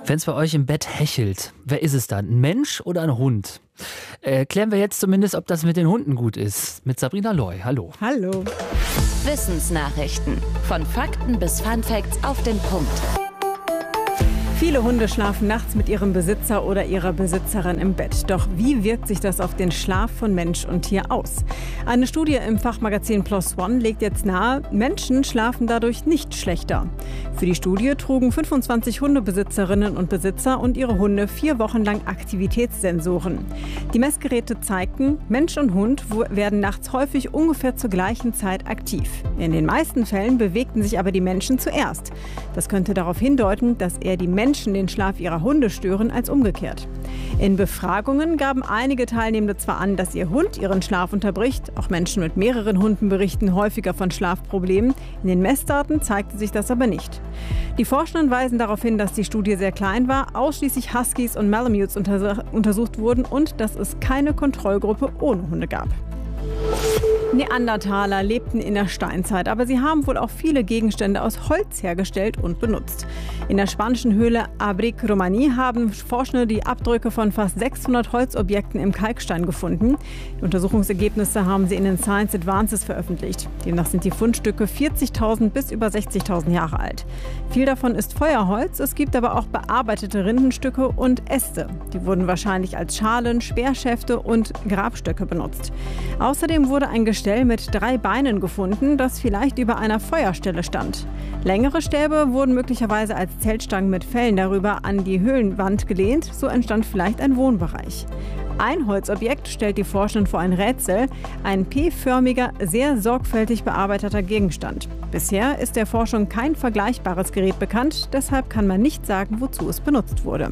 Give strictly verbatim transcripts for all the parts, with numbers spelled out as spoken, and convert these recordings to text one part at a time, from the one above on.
Wenn es bei euch im Bett hechelt, wer ist es dann? Ein Mensch oder ein Hund? Äh, klären wir jetzt zumindest, ob das mit den Hunden gut ist. Mit Sabrina Loy. Hallo. Hallo. Wissensnachrichten. Von Fakten bis Funfacts auf den Punkt. Viele Hunde schlafen nachts mit ihrem Besitzer oder ihrer Besitzerin im Bett. Doch wie wirkt sich das auf den Schlaf von Mensch und Tier aus? Eine Studie im Fachmagazin PLOS ONE legt jetzt nahe, Menschen schlafen dadurch nicht schlechter. Für die Studie trugen fünfundzwanzig Hundebesitzerinnen und Besitzer und ihre Hunde vier Wochen lang Aktivitätssensoren. Die Messgeräte zeigten, Mensch und Hund werden nachts häufig ungefähr zur gleichen Zeit aktiv. In den meisten Fällen bewegten sich aber die Menschen zuerst. Das könnte darauf hindeuten, dass eher die Menschen Menschen den Schlaf ihrer Hunde stören als umgekehrt. In Befragungen gaben einige Teilnehmende zwar an, dass ihr Hund ihren Schlaf unterbricht, auch Menschen mit mehreren Hunden berichten häufiger von Schlafproblemen. In den Messdaten zeigte sich das aber nicht. Die Forschenden weisen darauf hin, dass die Studie sehr klein war, ausschließlich Huskies und Malamutes untersuch- untersucht wurden und dass es keine Kontrollgruppe ohne Hunde gab. Neandertaler lebten in der Steinzeit, aber sie haben wohl auch viele Gegenstände aus Holz hergestellt und benutzt. In der spanischen Höhle Abric Romaní haben Forschende die Abdrücke von fast sechshundert Holzobjekten im Kalkstein gefunden. Die Untersuchungsergebnisse haben sie in den Science Advances veröffentlicht. Demnach sind die Fundstücke vierzigtausend bis über sechzigtausend Jahre alt. Viel davon ist Feuerholz, es gibt aber auch bearbeitete Rindenstücke und Äste. Die wurden wahrscheinlich als Schalen, Speerschäfte und Grabstöcke benutzt. Außerdem wurde ein Gestell mit drei Beinen gefunden, das vielleicht über einer Feuerstelle stand. Längere Stäbe wurden möglicherweise als Zeltstangen mit Fellen darüber an die Höhlenwand gelehnt, so entstand vielleicht ein Wohnbereich. Ein Holzobjekt stellt die Forschenden vor ein Rätsel, ein P-förmiger, sehr sorgfältig bearbeiteter Gegenstand. Bisher ist der Forschung kein vergleichbares Gerät bekannt, deshalb kann man nicht sagen, wozu es benutzt wurde.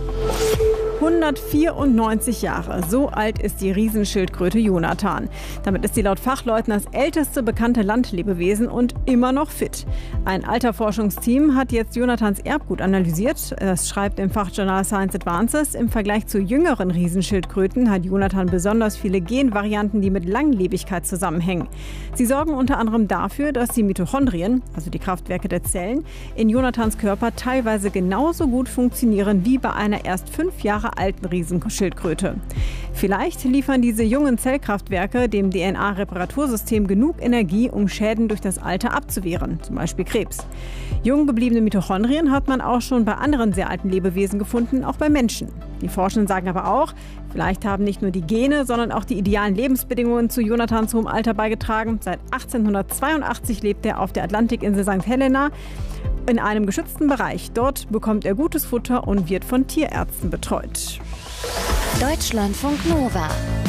hundertvierundneunzig Jahre, so alt ist die Riesenschildkröte Jonathan. Damit ist sie laut Fachleuten das älteste bekannte Landlebewesen und immer noch fit. Ein Alterforschungsteam hat jetzt Jonathans Erbgut analysiert. Das schreibt im Fachjournal Science Advances. Im Vergleich zu jüngeren Riesenschildkröten hat Jonathan besonders viele Genvarianten, die mit Langlebigkeit zusammenhängen. Sie sorgen unter anderem dafür, dass die Mitochondrien, also die Kraftwerke der Zellen, in Jonathans Körper teilweise genauso gut funktionieren wie bei einer erst fünf Jahre alten Riesenschildkröte. Vielleicht liefern diese jungen Zellkraftwerke dem D N A-Reparatursystem genug Energie, um Schäden durch das Alter abzuwehren, zum Beispiel Krebs. Jung gebliebene Mitochondrien hat man auch schon bei anderen sehr alten Lebewesen gefunden, auch bei Menschen. Die Forschenden sagen aber auch, vielleicht haben nicht nur die Gene, sondern auch die idealen Lebensbedingungen zu Jonathans hohem Alter beigetragen. Seit achtzehnhundertzweiundachtzig lebt er auf der Atlantikinsel Sankt Helena in einem geschützten Bereich. Dort bekommt er gutes Futter und wird von Tierärzten betreut. Deutschlandfunk Nova